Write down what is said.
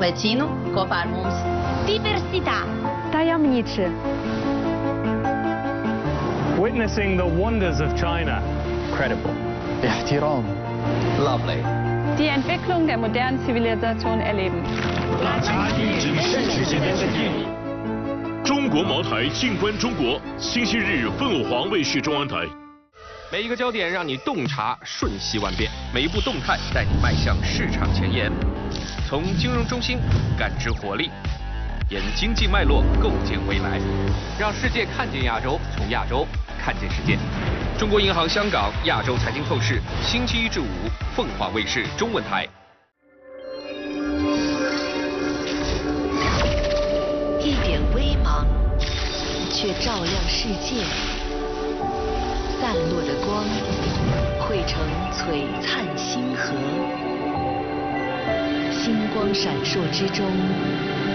Capuccino con farmums. Diversità. Tajemniczy. Witnessing the wonders of China. Credible. احترام. Lovely. Die Entwicklung der modernen Zivilisation erleben. 中国茅台静观中国，星期日凤凰卫视中央台。 每一个焦点让你洞察瞬息万变，每一步动态带你迈向市场前沿。从金融中心感知活力，沿经济脉络构建未来，让世界看见亚洲，从亚洲看见世界。中国银行香港亚洲财经透视，星期一至五，凤凰卫视中文台。 一点微芒，却照亮世界。散落的光，汇成璀璨星河。星光闪烁之中，